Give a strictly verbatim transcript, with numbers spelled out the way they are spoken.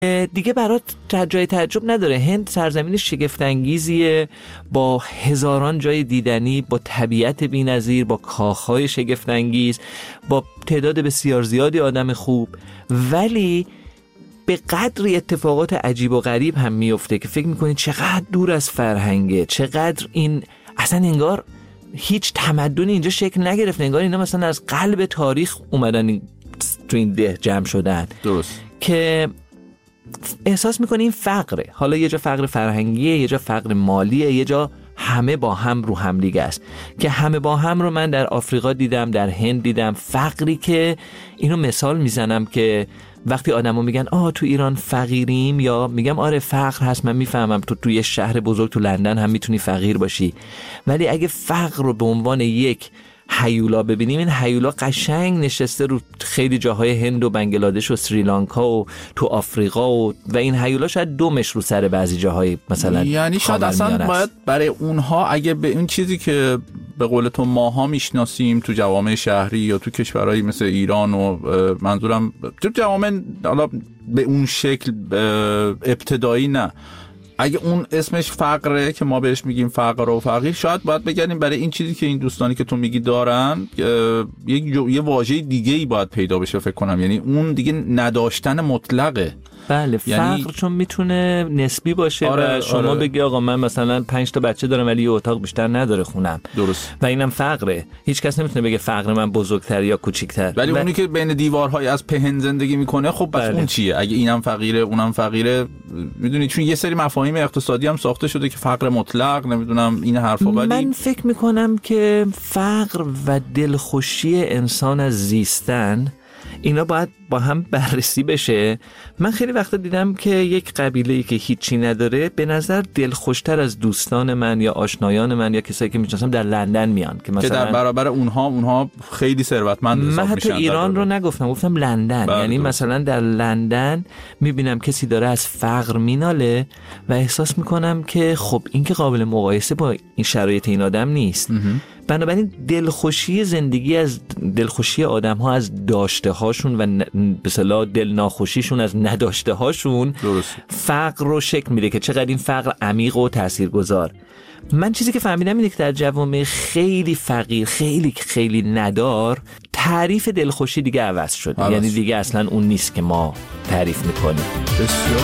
دیگه برات جای تعجب نداره. هند سرزمین شگفت انگیزیه با هزاران جای دیدنی، با طبیعت بی‌نظیر، با کاخهای شگفت انگیز، با تعداد بسیار زیادی آدم خوب، ولی به قدری اتفاقات عجیب و غریب هم میفته که فکر میکنید چقدر دور از فرهنگه، چقدر این اصلا انگار هیچ تمدنی اینجا شکل نگرفته، انگار اینا مثلا از قلب تاریخ اومدن تو این ده جمع شدن. درست. که احساس میکنی این فقره، حالا یه جا فقر فرهنگیه، یه جا فقر مالیه، یه جا همه با هم رو هم دیگه است. که همه با هم رو من در آفریقا دیدم، در هند دیدم. فقری که اینو مثال میزنم که وقتی آدمو میگن آه تو ایران فقیریم، یا میگم آره فقر هست، من میفهمم تو توی شهر بزرگ تو لندن هم میتونی فقیر باشی، ولی اگه فقر رو به عنوان یک هیولا ببینیم، این هیولا قشنگ نشسته رو خیلی جاهای هند و بنگلادش و سریلانکا و تو آفریقا و و این هیولا شاید دومش رو سر بعضی جاهای مثلا، یعنی شاید اصلا باید برای اونها اگه به این چیزی که به قول تو ماها میشناسیم تو جوامع شهری یا تو کشورهایی مثل ایران و منظورم تو جوامع حالا به اون شکل ابتدایی نه، اگه اون اسمش فقره که ما بهش میگیم فقر و فقیر، شاید باید بگردیم برای این چیزی که این دوستانی که تو میگی دارن یک یه واژه دیگه ای باید پیدا بشه فکر کنم. یعنی اون دیگه نداشتن مطلقه. بله، یعنی فقر چون میتونه نسبی باشه. آره، و شما آره. بگی آقا من مثلا پنج تا بچه دارم ولی یه اتاق بیشتر نداره خونم. درست. و اینم فقره. هیچ کس نمیتونه بگه فقر من بزرگتر یا کوچیک‌تر. ولی و... اونی که بین دیوارهای از پهن زندگی میکنه، خب بس بله. اون چیه؟ اگه اینم فقیره اونم فقیره، میدونی چون یه سری مفاهیم اقتصادی هم ساخته شده که فقر مطلق، نمیدونم این حرفا، ولی من فکر میکنم که فقر و دلخوشی انسان از زیستن اینا باید با هم بررسی بشه. من خیلی وقتا دیدم که یک قبیله‌ای که هیچی نداره به نظر دلخوشتر از دوستان من یا آشنایان من یا کسایی که میشناسم در لندن میان، که مثلا که در برابر اونها اونها خیلی ثروتمند حساب میشن. من حتی ایران رو نگفتم، گفتم لندن. یعنی دو. مثلا در لندن میبینم کسی داره از فقر میناله و احساس میکنم که خب این که قابل مقایسه با این شرایط این آدم نیست. بنابراین دلخوشی زندگی از دلخوشی آدم ها از داشته هاشون و به اصطلاح دل ناخوشیشون از نداشته هاشون فقر رو شکل میده که چقدر این فقر عمیق و تاثیرگذار. من چیزی که فهمیدم اینه که در جوامع خیلی فقیر، خیلی خیلی ندار، تعریف دلخوشی دیگه عوض شده. یعنی دیگه اصلا اون نیست که ما تعریف میکنیم.